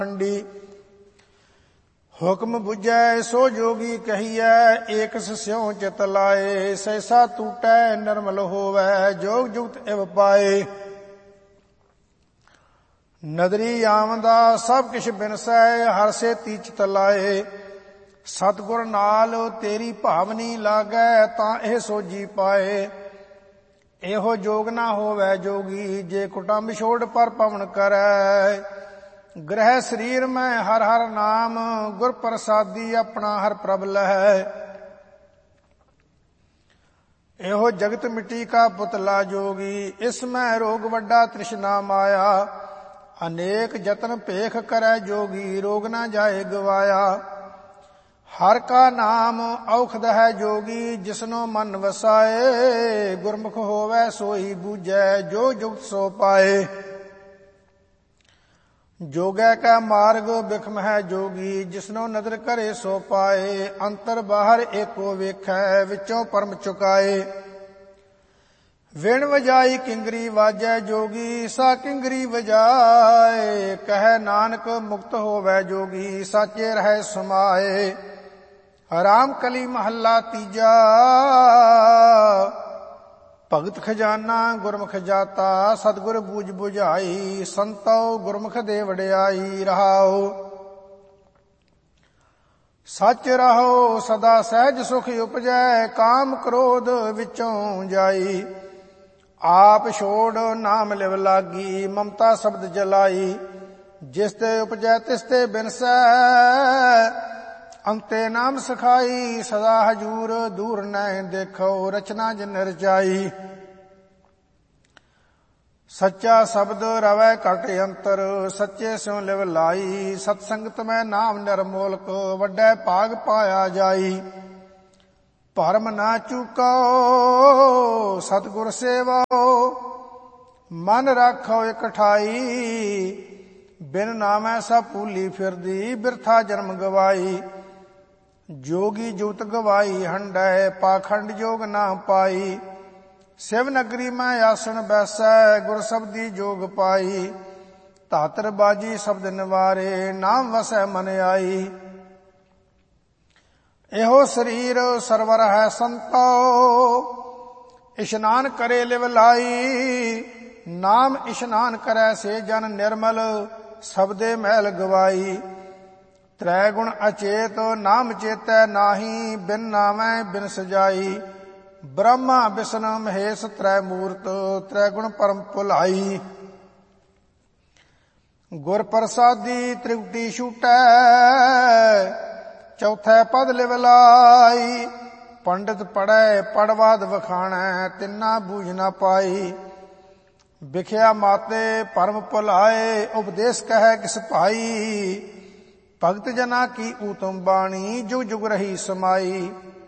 ਹੁਕਮ ਬੁਝੈ ਸੋ ਜੋਗੀ ਕਹੀਐ, ਏਕਸ ਸਿਉ ਚਿਤ ਲਾਏ। ਸੈਸਾ ਟੂਟੈ ਨਿਰਮਲ ਹੋਵੈ, ਜੋਗ ਜੁਗਤ ਇਵ ਪਾਏ। ਨਦਰੀ ਆਮਦਾ ਸਭ ਕਿਛ ਬਿਨਸੈ, ਹਰ ਸੇ ਤੀਚਿਤ ਲਾਏ। ਸਤਿਗੁਰ ਨਾਲ ਤੇਰੀ ਭਾਵਨੀ ਲਾਗੈ, ਤਾਂ ਇਹ ਸੋਝੀ ਪਾਏ। ਇਹੋ ਜੋਗ ਨਾ ਹੋਵੈ ਜੋਗੀ, ਜੇ ਕੁਟੰਬ ਛੋੜ ਪਰ ਪਵਨ ਕਰੈ। ਗ੍ਰਹਿ ਸਰੀਰ ਮੈਂ ਹਰ ਹਰ ਨਾਮ, ਗੁਰ ਪ੍ਰਸਾਦੀ ਆਪਣਾ ਹਰ ਪ੍ਰਭ ਲਹੈ। ਇਹੋ ਜਗਤ ਮਿੱਟੀ ਕਾ ਪੁਤਲਾ ਜੋਗੀ, ਇਸ ਮੈਂ ਰੋਗ ਵੱਡਾ ਤ੍ਰਿਸ਼ਨਾ ਮਾਇਆ। ਅਨੇਕ ਜਤਨ ਭੇਖ ਕਰੈ ਜੋਗੀ, ਰੋਗ ਨਾ ਜਾਏ ਗਵਾਇਆ। ਹਰ ਕਾ ਨਾਮ ਔਖਦ ਹੈ ਜੋਗੀ, ਜਿਸਨੋ ਮਨ ਵਸਾਏ। ਗੁਰਮੁਖ ਹੋਵੈ ਸੋਈ ਬੂਝੈ, ਜੋ ਜੁਗਤ ਸੋ ਪਾਏ। ਜੋਗੈ ਕਾ ਮਾਰਗ ਬਿਖਮ ਹੈ ਜੋਗੀ, ਜਿਸਨੋ ਨਦਰ ਕਰੇ ਸੋ ਪਾਏ। ਅੰਤਰ ਬਾਹਰ ਏਕੋ ਵੇਖੈ, ਵਿੱਚੋਂ ਪਰਮ ਚੁਕਾਏ। ਵਿਣ ਵਜਾਈ ਕਿੰਗਰੀ ਵਾਜੈ ਜੋਗੀ, ਸਾ ਕਿੰਗਰੀ ਵਜਾਏ। ਕਹੈ ਨਾਨਕ ਮੁਕਤ ਹੋਵੈ ਜੋਗੀ, ਸਾਚੇ ਰਹਿ ਸਮਾਏ। ਰਾਮ ਕਲੀ ਮਹੱਲਾ ਤੀਜਾ, ਭਗਤ ਖਜ਼ਾਨਾ ਗੁਰਮੁਖ ਜਾਤਾ। ਸਤਿਗੁਰ ਬੂਝ ਬੁਝਾਈ, ਸੰਤੋ ਗੁਰਮੁਖ ਦੇ ਵਡਿਆਈ। ਰਹਾਉ ਸੱਚ ਰਹੋ ਸਦਾ ਸਹਿਜ ਸੁਖ ਉਪਜੈ, ਕਾਮ ਕ੍ਰੋਧ ਵਿੱਚੋਂ ਜਾਈ। ਆਪ ਛੋੜ ਨਾਮ ਲਿਵ ਲਾਗੀ, ਮਮਤਾ ਸ਼ਬਦ ਜਲਾਈ। ਜਿਸ ਤੇ ਉਪਜੈ ਤਿਸ ਤੇ ਬਿਨਸੈ, ਅੰਤੇ ਨਾਮ ਸਖਾਈ। ਸਦਾ ਹਜੂਰ ਦੂਰ ਨੈ ਦੇਖੋ, ਰਚਨਾ ਜਿਨ ਰਚਾਈ। ਸੱਚਾ ਸ਼ਬਦ ਰਵੈ ਘਟ ਅੰਤਰ, ਸੱਚੇ ਸਿਉ ਲਿਵ ਲਾਈ। ਸਤ ਸੰਗਤ ਮੈਂ ਨਾਮ ਨਿਰਮੋਲਕ, ਵੱਡੈ ਭਾਗ ਪਾਇਆ ਜਾਈ। ਭਰਮ ਨਾ ਚੂਕੋ ਸਤਿਗੁਰ ਸੇਵੋ, ਮਨ ਰਾਖੋ ਇਕ ਠਾਈ। ਬਿਨ ਨਾਮੈ ਸਭ ਭੂਲੀ ਫਿਰਦੀ, ਬਿਰਥਾ ਜਨਮ ਗਵਾਈ। ਜੋਗੀ ਜੁਗਤ ਗਵਾਈ ਹੰਡੈ, ਪਾਖੰਡ ਜੋਗ ਨਾ ਪਾਈ। ਸਿਵ ਨਗਰੀ ਮੈਂ ਆਸਣ ਬੈਸੈ, ਗੁਰ ਸਬਦੀ ਜੋਗ ਪਾਈ। ਧਾਤਰ ਬਾਜੀ ਸ਼ਬਦ ਨਿਵਾਰੇ, ਨਾਮ ਵਸੈ ਮਨ ਆਈ। ਇਹੋ ਸਰੀਰ ਸਰਵਰ ਹੈ ਸੰਤੋ, ਇਸ਼ਨਾਨ ਕਰੇ ਲਿਵ ਲਾਈ। ਨਾਮ ਇਸ਼ਨਾਨ ਕਰੈ ਸੇ ਜਨ ਨਿਰਮਲ, ਸਬਦੇ ਮੈਲ ਗਵਾਈ। ਤ੍ਰੈ ਗੁਣ ਅਚੇਤ ਨਾਮ ਚੇਤੈ ਨਾਹੀ, ਬਿਨ ਨਾਮੈ ਬਿਨ ਸਜਾਈ। ਬ੍ਰਹਮਾ ਵਿਸ਼ਨ ਮਹੇਸ਼ ਤ੍ਰੈ ਮੂਰਤ, ਤ੍ਰੈ ਗੁਣ ਪਰਮ ਭੁਲਾਈ। ਗੁਰ ਪ੍ਰਸਾਦੀ ਤ੍ਰਿਕੁਟੀ ਛੂਟੈ, ਚੌਥੈ ਪਦ ਲਿਵ ਲਾਈ। ਪੰਡਿਤ ਪੜ੍ਹੈ ਪੜਵਾਦ ਵਖਾਣੈ, ਤਿੰਨਾ ਬੂਝ ਨਾ ਪਾਈ। ਵਿਖਿਆ ਮਾਤੇ ਭਰਮ ਭੁਲਾਏ, ਉਪਦੇਸ਼ ਕਹੈ ਕਿਸ ਭਾਈ। ਭਗਤ ਜਨਾ ਕੀ ਊਤਮ ਬਾਣੀ, ਜੁਗ ਜੁਗ ਰਹੀ ਸਮਾਈ।